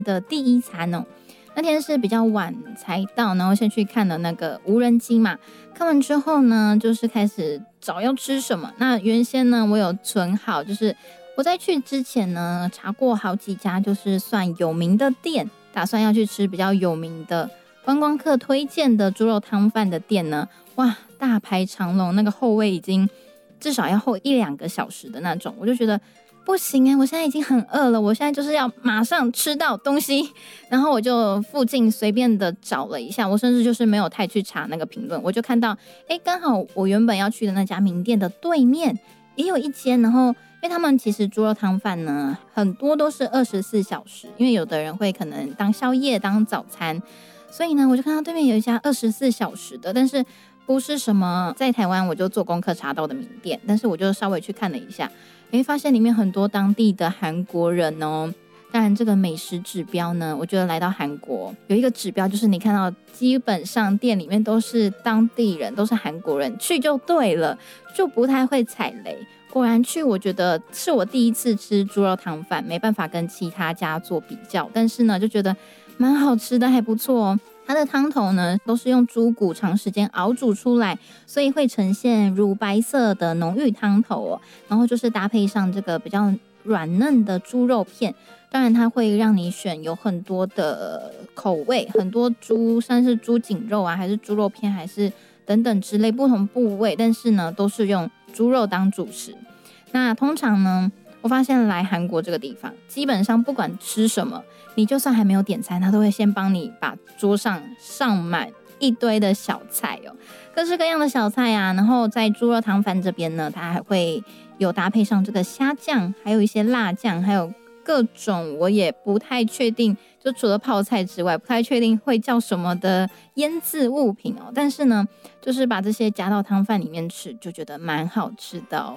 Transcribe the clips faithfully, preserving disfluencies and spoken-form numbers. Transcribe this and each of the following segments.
的第一餐哦。那天是比较晚才到，然后先去看了那个无人机嘛。看完之后呢，就是开始找要吃什么。那原先呢，我有存好，就是我在去之前呢，查过好几家就是算有名的店，打算要去吃比较有名的观光客推荐的猪肉汤饭的店呢。哇，大排长龙，那个候位已经至少要候一两个小时的那种，我就觉得不行哎、欸，我现在已经很饿了，我现在就是要马上吃到东西。然后我就附近随便的找了一下，我甚至就是没有太去查那个评论，我就看到哎，刚好我原本要去的那家名店的对面也有一间，然后因为他们其实猪肉汤饭呢很多都是二十四小时，因为有的人会可能当宵夜当早餐，所以呢我就看到对面有一家二十四小时的，但是不是什么在台湾我就做功课查到的名店，但是我就稍微去看了一下，诶，发现里面很多当地的韩国人哦。当然这个美食指标呢，我觉得来到韩国有一个指标，就是你看到基本上店里面都是当地人，都是韩国人，去就对了，就不太会踩雷。果然去，我觉得是我第一次吃猪肉汤饭，没办法跟其他家做比较，但是呢就觉得蛮好吃的，还不错哦。它的汤头呢都是用猪骨长时间熬煮出来，所以会呈现乳白色的浓郁汤头哦。然后就是搭配上这个比较软嫩的猪肉片，当然它会让你选有很多的口味，很多猪，像是猪颈肉啊，还是猪肉片，还是等等之类不同部位，但是呢都是用猪肉当主食。那通常呢我发现来韩国这个地方，基本上不管吃什么，你就算还没有点餐，他都会先帮你把桌上上满一堆的小菜哦，各式各样的小菜啊。然后在猪肉汤饭这边呢，它还会有搭配上这个虾酱，还有一些辣酱，还有各种我也不太确定，就除了泡菜之外，不太确定会叫什么的腌制物品哦。但是呢，就是把这些加到汤饭里面吃，就觉得蛮好吃的哦。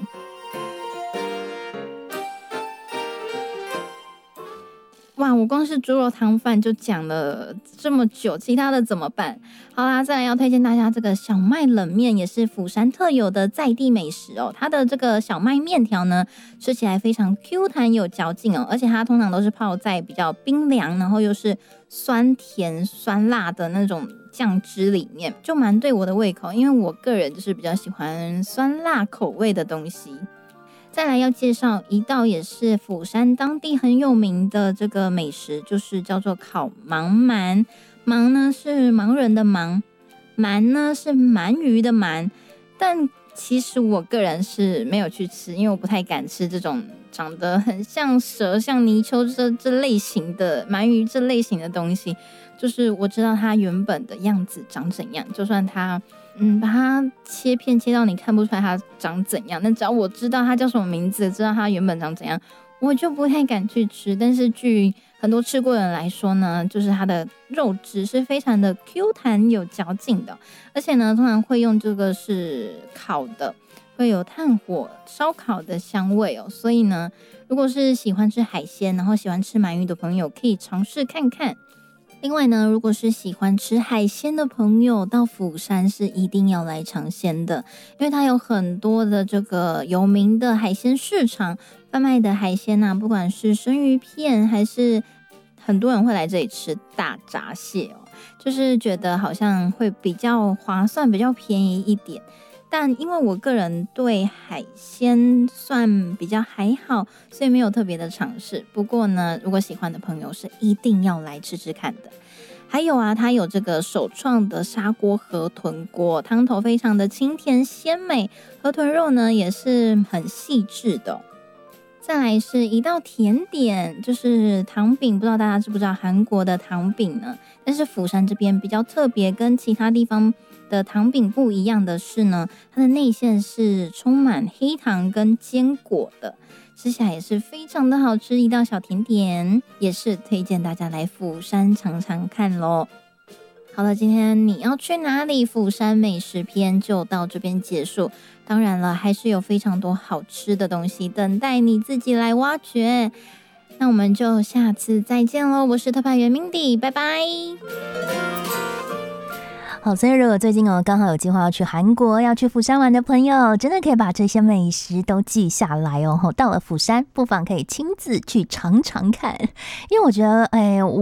哇，我光是猪肉汤饭就讲了这么久，其他的怎么办？好啦，再来要推荐大家这个小麦冷面，也是釜山特有的在地美食哦。它的这个小麦面条呢，吃起来非常 Q 弹有嚼劲哦，而且它通常都是泡在比较冰凉，然后又是酸甜酸辣的那种酱汁里面，就蛮对我的胃口，因为我个人就是比较喜欢酸辣口味的东西。再来要介绍一道也是釜山当地很有名的这个美食，就是叫做烤盲鳗。盲呢是盲人的盲，鳗呢是鳗鱼的鳗。但其实我个人是没有去吃，因为我不太敢吃这种长得很像蛇、像泥鳅这这类型的鳗鱼这类型的东西。就是我知道它原本的样子长怎样，就算它嗯，把它切片切到你看不出来它长怎样，但只要我知道它叫什么名字，知道它原本长怎样，我就不太敢去吃。但是据很多吃过的人来说呢，就是它的肉质是非常的 Q 弹有嚼劲的，而且呢通常会用这个是烤的，会有炭火烧烤的香味哦。所以呢如果是喜欢吃海鲜，然后喜欢吃鳗鱼的朋友，可以尝试看看。另外呢，如果是喜欢吃海鲜的朋友，到釜山是一定要来尝鲜的，因为它有很多的这个有名的海鲜市场，贩卖的海鲜啊，不管是生鱼片，还是很多人会来这里吃大闸蟹哦，就是觉得好像会比较划算，比较便宜一点。但因为我个人对海鲜算比较还好，所以没有特别的尝试。不过呢，如果喜欢的朋友是一定要来吃吃看的。还有啊，它有这个首创的砂锅河豚锅，汤头非常的清甜鲜美，河豚肉呢也是很细致的。再来是一道甜点，就是糖饼，不知道大家知不知道韩国的糖饼呢？但是釜山这边比较特别，跟其他地方的糖饼不一样的是呢，它的内馅是充满黑糖跟坚果的，吃起来也是非常的好吃，一道小甜点，也是推荐大家来釜山尝尝看咯。好了，今天你要去哪里？釜山美食篇就到这边结束。当然了，还是有非常多好吃的东西等待你自己来挖掘。那我们就下次再见咯，我是特派员 Mindy， 拜拜。 好，所以如果最近哦刚好有计划要去韩国、要去釜山玩的朋友，真的可以把这些美食都记下来哦。到了釜山，不妨可以亲自去尝尝看，因为我觉得，哎，我